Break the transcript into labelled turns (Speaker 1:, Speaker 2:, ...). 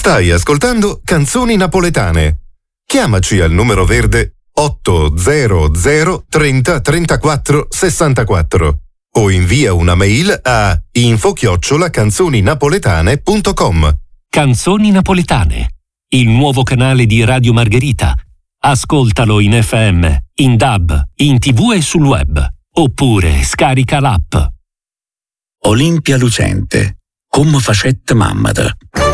Speaker 1: Stai ascoltando Canzoni Napoletane. Chiamaci al numero verde 800 30 34 64 o invia una mail a info@canzoninapoletane.com.
Speaker 2: Canzoni Napoletane, il nuovo canale di Radio Margherita. Ascoltalo in FM, in DAB, in TV e sul web. Oppure scarica l'app.
Speaker 3: Olimpia lucente, come facette mammata.